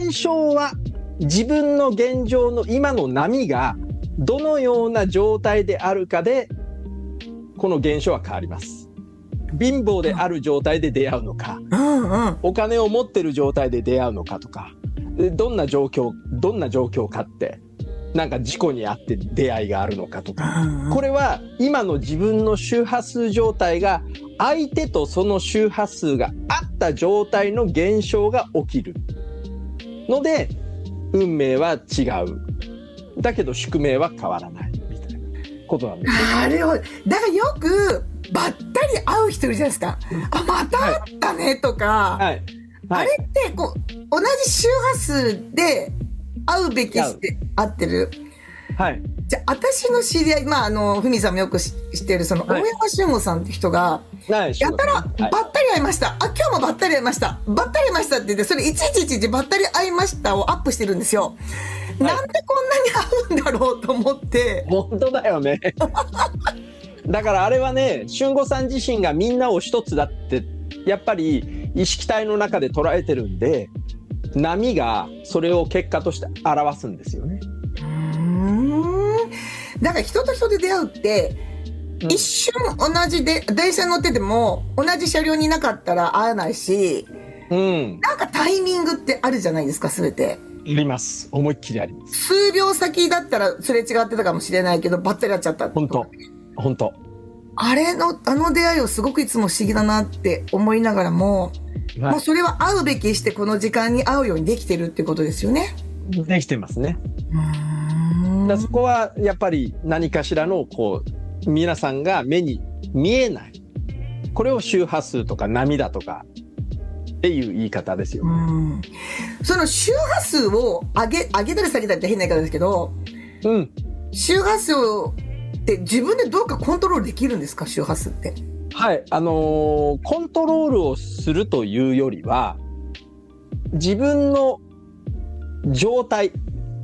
現象は自分の現状の今の波がどのような状態であるかでこの現象は変わります。貧乏である状態で出会うのか、お金を持ってる状態で出会うのかとか、どんな状況かって、なんか事故にあって出会いがあるのかとか、これは今の自分の周波数状態が相手とその周波数が合った状態の現象が起きるので、運命は違う。だけど宿命は変わらないみたいなことなんですよ。 なるほど。だからよくばったり会う人いるじゃないですか。あ、また会ったねとか。 はい。 あれってこう同じ周波数で会うべきして合ってる。 はい。 じゃあ私の知り合い、ふみさんもよく知ってるその大山俊吾さんって人が、やたらばったり会いました。あ、今日もばったり会いました。ばったり会いましたって言って、それ111ばったり会いましたをアップしてるんですよ。なんでこんなに会うんだろうと思って。 本当だよね。だからあれはね、俊吾さん自身がみんなを一つだってやっぱり意識体の中で捉えてるんで、波がそれを結果として表すんですよね。 だから人と人で出会うって、一瞬同じで電車乗ってても同じ車両にいなかったら会えないし、なんかタイミングってあるじゃないですか、全て。 あります。思いっきりあります。 数秒先だったらすれ違ってたかもしれないけど、ばったり会っちゃった。 本当。あの出会いをすごくいつも不思議だなって思いながらも、もうそれは会うべきしてこの時間に会うようにできてるってことですよね。 できてますね。だそこはやっぱり何かしらのこう皆さんが目に見えない、これを周波数とか波だとかっていう言い方ですよ。 その周波数を上げたり下げたりって変な言い方ですけど、周波数って自分でどうかコントロールできるんですか、周波数って。 はい、コントロールをするというよりは、自分の状態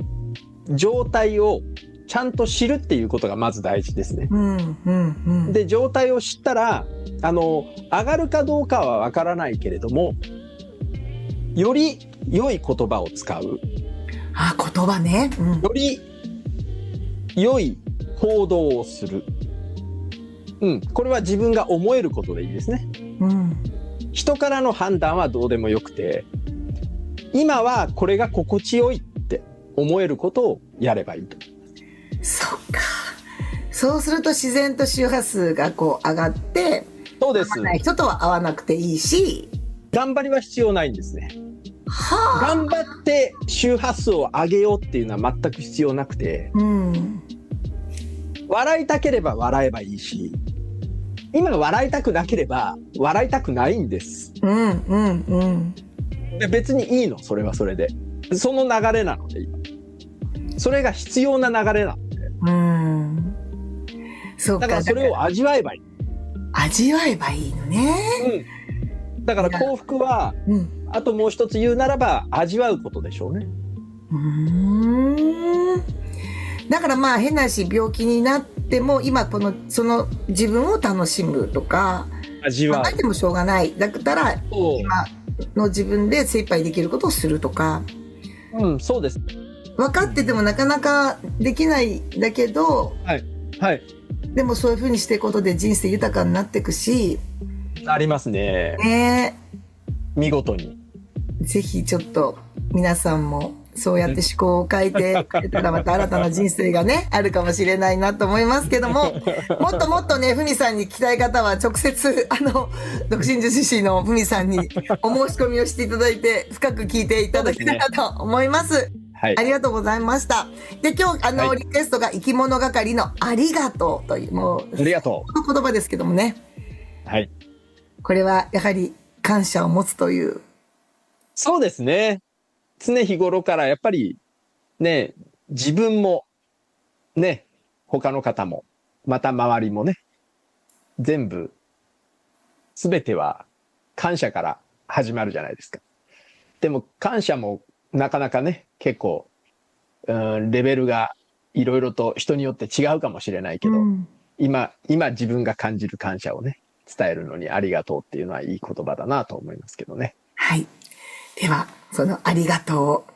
をちゃんと知るっていうことがまず大事ですね。で、状態を知ったら、上がるかどうかはわからないけれども、より良い言葉を使う。 あ、言葉ね。 より良い行動をする。これは自分が思えることでいいですね。人からの判断はどうでもよくて、今はこれが心地よいって思えることをやればいいと。 そっか。そうすると自然と周波数がこう上がって、 そうです。 合わない人とは合わなくていいし、 頑張りは必要ないんですね。頑張って周波数を上げようっていうのは全く必要なくて、笑いたければ笑えばいいし、今笑いたくなければ笑いたくないんです。で、別にいいの、それはそれで。その流れなので、今それが必要な流れなので。 そうか。 だからそれを味わえばいい。 味わえばいいのね。 だから幸福は、あともう一つ言うならば味わうことでしょうね。 だから変な話、病気になっても今その自分を楽しむとか、 味わう。 考えてもしょうがない。だったら今の自分で精一杯できることをするとか。 そうです。 分かっててもなかなかできないんだけど、でもそういう風にしていくことで人生豊かになっていくし。 ありますね。見事に。ぜひちょっと皆さんもそうやって思考を変えてくれたらまた新たな人生がね、あるかもしれないなと思いますけども、もっともっとね、ふみさんに聞きたい方は直接、独身女子誌のふみさんにお申し込みをしていただいて、深く聞いていただけたらと思います。ありがとうございました。で、今日、リクエストが生き物係のありがとうという、もう、ありがとう。この言葉ですけどもね。これはやはり感謝を持つという。 そうですね。常日頃からやっぱりね、自分もね、他の方もまた周りもね、全部全ては感謝から始まるじゃないですか。でも感謝もなかなかね、結構レベルがいろいろと人によって違うかもしれないけど、今自分が感じる感謝をね、伝えるのにありがとうっていうのはいい言葉だなと思いますけどね。 はい。では、そのありがとうを